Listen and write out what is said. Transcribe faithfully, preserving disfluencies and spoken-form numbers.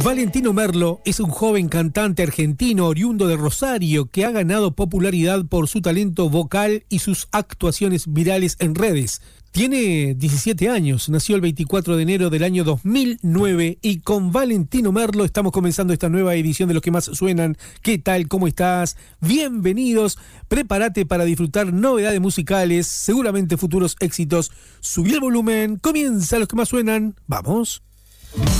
Valentino Merlo es un joven cantante argentino oriundo de Rosario que ha ganado popularidad por su talento vocal y sus actuaciones virales en redes. Tiene diecisiete años, nació el veinticuatro de enero del año dos mil nueve y con Valentino Merlo estamos comenzando esta nueva edición de Los que más suenan. ¿Qué tal? ¿Cómo estás? Bienvenidos. Prepárate para disfrutar novedades musicales, seguramente futuros éxitos. Subí el volumen, comienza Los que más suenan. ¡Vamos!